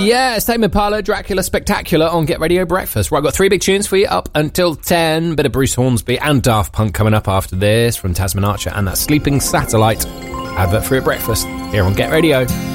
Yeah, it's Tame Impala, Dracula Spectacular on Get Radio Breakfast. Right, I've got 3 big tunes for you up until 10. Bit of Bruce Hornsby and Daft Punk coming up after this from Tasman Archer and that Sleeping Satellite. Advert free at breakfast here on Get Radio.